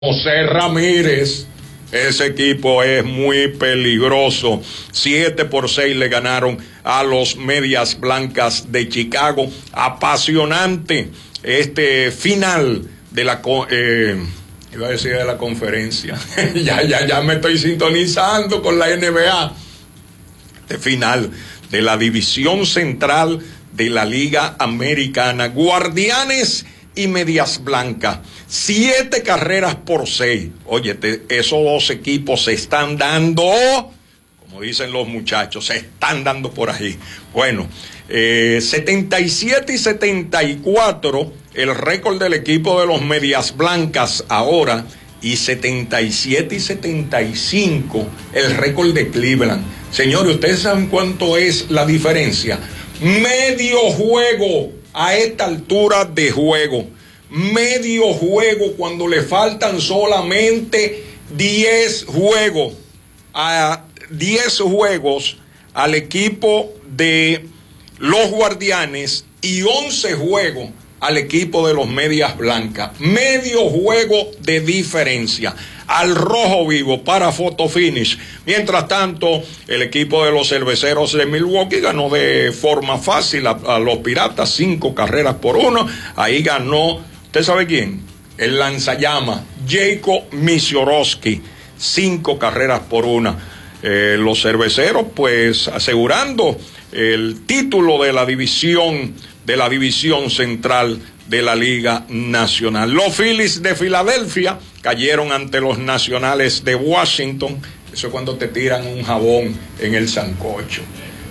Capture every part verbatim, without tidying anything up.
José Ramírez, ese equipo es muy peligroso. Siete por seis le ganaron a los Medias Blancas de Chicago. Apasionante este final de la eh, iba a decir de la conferencia. ya, ya, ya me estoy sintonizando con la N B A. Este final de la división central de la Liga Americana. Guardianes y Medias Blancas, siete carreras por seis. Oye, te, esos dos equipos se están dando, como dicen los muchachos, se están dando por ahí. Bueno, eh, setenta y siete y setenta y cuatro el récord del equipo de los Medias Blancas ahora, y setenta y siete y setenta y cinco el récord de Cleveland. Señores, ¿ustedes saben cuánto es la diferencia? Medio juego. A esta altura de juego, medio juego, cuando le faltan solamente diez juegos, a diez juegos al equipo de los Guardianes y once juegos al equipo de los Medias Blancas. Medio juego de diferencia al rojo vivo para photo finish. Mientras tanto, el equipo de los Cerveceros de Milwaukee ganó de forma fácil a, a los Piratas, cinco carreras por uno. Ahí ganó, ¿usted sabe quién? El lanzallamas, Jacob Misiorowski, cinco carreras por una. Eh, los Cerveceros, pues, asegurando el título de la división, de la división central de la Liga Nacional. Los Phillies de Filadelfia cayeron ante los Nacionales de Washington. Eso es cuando te tiran un jabón en el sancocho.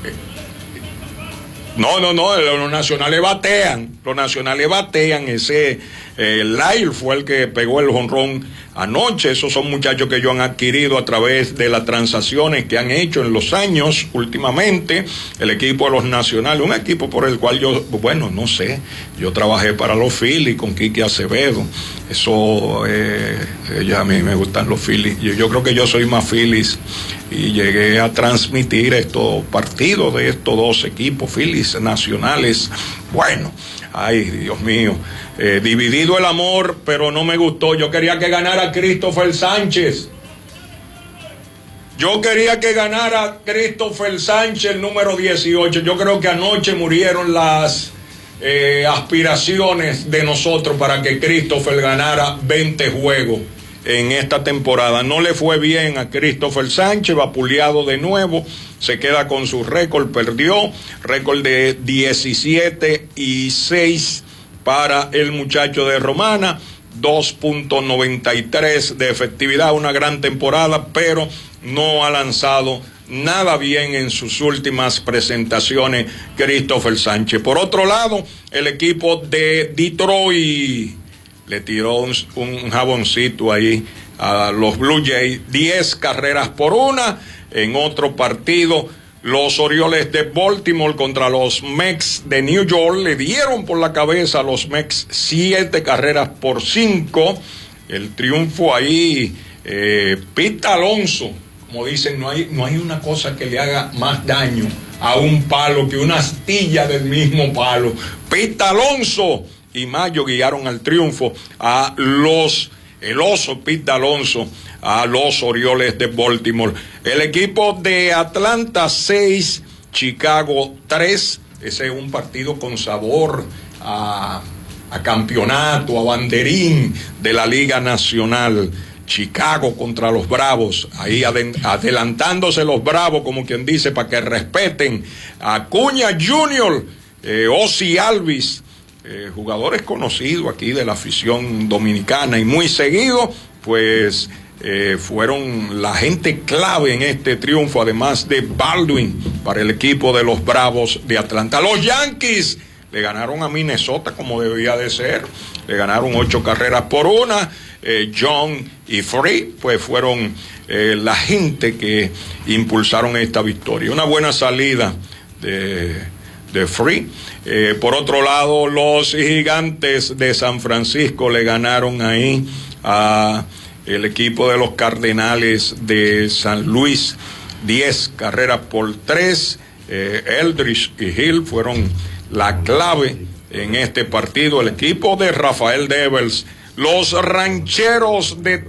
No, no, no, los Nacionales batean, los Nacionales batean. Ese eh, Lyle fue el que pegó el jonrón anoche. Esos son muchachos que ellos han adquirido a través de las transacciones que han hecho en los años últimamente. El equipo de los Nacionales, un equipo por el cual yo, bueno, no sé, yo trabajé para los Phillies con Quique Acevedo. Eso, eh, ya a mí me gustan los Phillies. Yo, yo creo que yo soy más Phillies y llegué a transmitir estos partidos de estos dos equipos, Phillies Nacionales. Bueno, ay, Dios mío, eh, dividido el amor, pero no me gustó. Yo quería que ganara Christopher Sánchez. Yo quería que ganara Christopher Sánchez, el número dieciocho. Yo creo que anoche murieron las eh, aspiraciones de nosotros para que Christopher ganara veinte juegos en esta temporada. No le fue bien a Christopher Sánchez, vapuleado de nuevo, se queda con su récord, perdió, récord de diecisiete y seis para el muchacho de Romana, dos punto noventa y tres de efectividad, una gran temporada, pero no ha lanzado nada bien en sus últimas presentaciones Christopher Sánchez. Por otro lado, el equipo de Detroit le tiró un, un jaboncito ahí a los Blue Jays, diez carreras por una. En otro partido, los Orioles de Baltimore contra los Mets de New York le dieron por la cabeza a los Mets siete carreras por cinco. El triunfo ahí, eh, Pete Alonso, como dicen, no hay, no hay una cosa que le haga más daño a un palo que una astilla del mismo palo. Pete Alonso y Mayo guiaron al triunfo a los, el oso Pete Alonso, a los Orioles de Baltimore. El equipo de Atlanta seis, Chicago tres. Ese es un partido con sabor a, a campeonato, a banderín de la Liga Nacional. Chicago contra los Bravos, ahí adelantándose los Bravos, como quien dice, para que respeten a Acuña junior, eh, Ozzy Alvis, Eh, jugadores conocidos aquí de la afición dominicana y muy seguidos, pues eh, fueron la gente clave en este triunfo, además de Baldwin, para el equipo de los Bravos de Atlanta. Los Yankees le ganaron a Minnesota como debía de ser, le ganaron ocho carreras por una. eh, John y Free pues fueron eh, la gente que impulsaron esta victoria. Una buena salida de de Free. Eh, por otro lado, los Gigantes de San Francisco le ganaron ahí a el equipo de los Cardenales de San Luis, diez carreras por tres. Eh, Eldridge y Hill fueron la clave en este partido. El equipo de Rafael Devers Los rancheros de